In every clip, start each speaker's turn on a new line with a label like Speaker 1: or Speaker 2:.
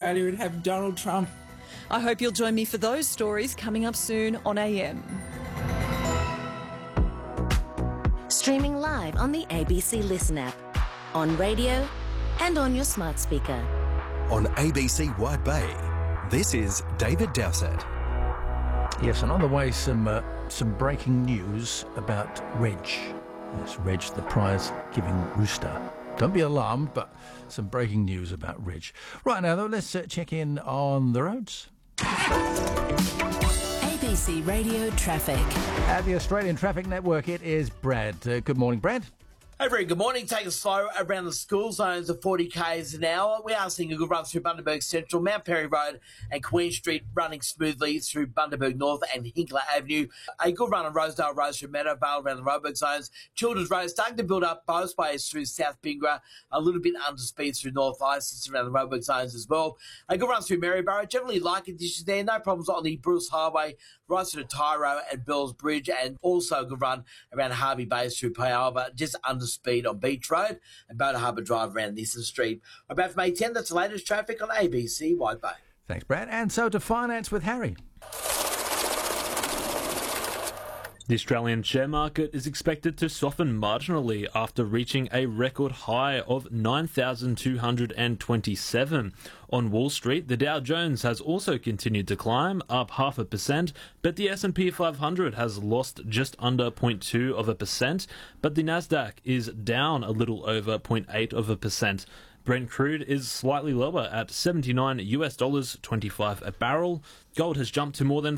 Speaker 1: Australia would have Donald Trump.
Speaker 2: I hope you'll join me for those stories coming up soon on AM.
Speaker 3: Streaming live on the ABC Listen app, on radio and on your smart speaker.
Speaker 4: On ABC Wide Bay, this is David Dowsett.
Speaker 5: Yes, and on the way, some breaking news about Reg. Yes, Reg, the prize-giving rooster. Don't be alarmed, but some breaking news about Reg. Right now, though, let's check in on the roads.
Speaker 3: ABC Radio Traffic.
Speaker 5: At the Australian Traffic Network, it is Brad. Good morning, Brad.
Speaker 6: Hey, very good morning. Take it slow around the school zones of 40 k's an hour. We are seeing a good run through Bundaberg Central, Mount Perry Road and Queen Street running smoothly through Bundaberg North and Hinkler Avenue. A good run on Rosedale Road through Meadowvale around the Roebuck zones. Childers Road starting to build up both ways through South Bingra. A little bit under speed through North Isis around the Roebuck zones as well. A good run through Maryborough. Generally light conditions there. No problems on the Bruce Highway right through to Tyro and Bells Bridge, and also a good run around Harvey Bay through Pialba, just under speed on Beach Road and Boda Harbour Drive around Nissan Street. About from A10, that's the latest traffic on ABC Wide Bay.
Speaker 5: Thanks, Brad. And so to finance with Harry.
Speaker 7: The Australian share market is expected to soften marginally after reaching a record high of 9,227. On Wall Street, the Dow Jones has also continued to climb, up 0.5%, but the S&P 500 has lost just under 0.2%, but the Nasdaq is down a little over 0.8%. Brent crude is slightly lower at $79.25 a barrel. Gold has jumped to more than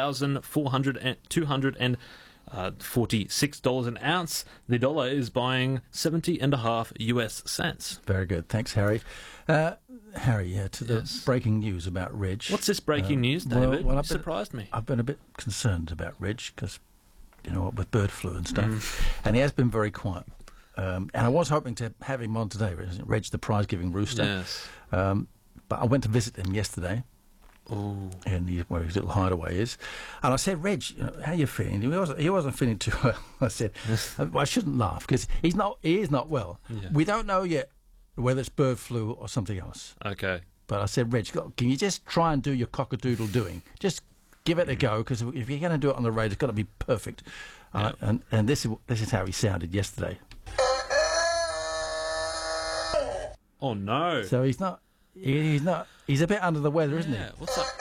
Speaker 7: $4,246 an ounce. The dollar is buying 70.5 US cents.
Speaker 5: Very good. Thanks, Harry. Harry, to the breaking news about Reg.
Speaker 7: What's this breaking news, David?
Speaker 5: Well,
Speaker 7: you surprised me.
Speaker 5: I've been a bit concerned about Reg because, you know, with bird flu and stuff, and he has been very quiet. And I was hoping to have him on today, Reg, the prize-giving rooster.
Speaker 7: Yes.
Speaker 5: But I went to visit him yesterday.
Speaker 7: Ooh.
Speaker 5: And where his little hideaway is. And I said, Reg, how are you feeling? He wasn't feeling too well. I said, well, I shouldn't laugh because he is not well. Yeah. We don't know yet whether it's bird flu or something else.
Speaker 7: Okay.
Speaker 5: But I said, Reg, can you just try and do your cockadoodle doing? Just give it a go, because if you're going to do it on the radio, it's got to be perfect.
Speaker 7: Yep.
Speaker 5: And this is how he sounded yesterday.
Speaker 7: Oh no!
Speaker 5: So he's not. He's a bit under the weather, isn't he?
Speaker 7: What's up?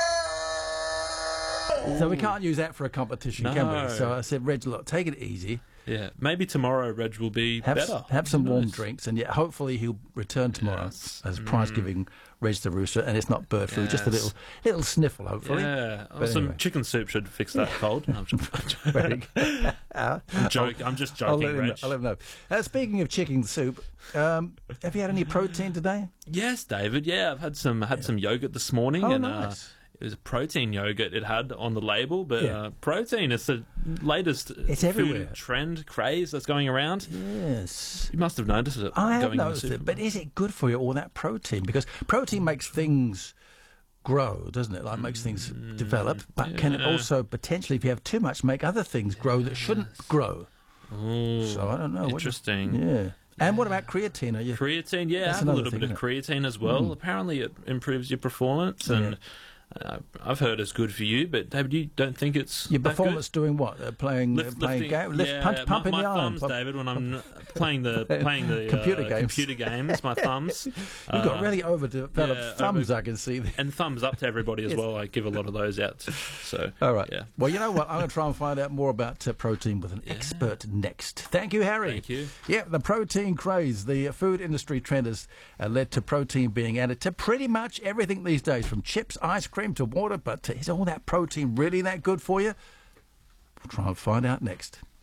Speaker 5: So we can't use that for a competition, can we? So I said, Reg, look, take it easy.
Speaker 7: Yeah, maybe tomorrow Reg will be better.
Speaker 5: Have some warm drinks, and hopefully he'll return tomorrow as prize-giving Reg the rooster, and it's not bird flu, just a little sniffle, hopefully.
Speaker 7: Yeah,
Speaker 5: some
Speaker 7: anyway. Chicken soup should fix that cold. I'm just joking, Reg.
Speaker 5: I'll let him know. Speaking of chicken soup, have you had any protein today?
Speaker 7: Yes, David. Yeah, I've had some yogurt this morning.
Speaker 5: Oh,
Speaker 7: and,
Speaker 5: nice.
Speaker 7: It was a protein yogurt it had on the label, but protein is the latest food trend, craze that's going around.
Speaker 5: Yes.
Speaker 7: You must have noticed it.
Speaker 5: I have noticed it, but is it good for you, all that protein? Because protein makes things grow, doesn't it? Like makes things develop, but can it also potentially, if you have too much, make other things grow that shouldn't grow?
Speaker 7: Ooh,
Speaker 5: so I don't know.
Speaker 7: Interesting.
Speaker 5: And what about creatine?
Speaker 7: Creatine, I have a little bit of creatine as well. Apparently it improves your performance, and I've heard it's good for you, but David, you don't think it's
Speaker 5: your performance
Speaker 7: good?
Speaker 5: Doing what? Playing games, pumping
Speaker 7: my
Speaker 5: the
Speaker 7: thumbs,
Speaker 5: arm.
Speaker 7: David. When I'm playing the computer games, my thumbs.
Speaker 5: You've got really overdeveloped thumbs. I can see.
Speaker 7: And thumbs up to everybody as well. I give a lot of those out. So
Speaker 5: all right. Yeah. Well, you know what? I'm going to try and find out more about protein with an expert next. Thank you, Harry.
Speaker 7: Thank you.
Speaker 5: Yeah, the protein craze, the food industry trend has led to protein being added to pretty much everything these days, from chips, ice cream to water. But is all that protein really that good for you? We'll try and find out next.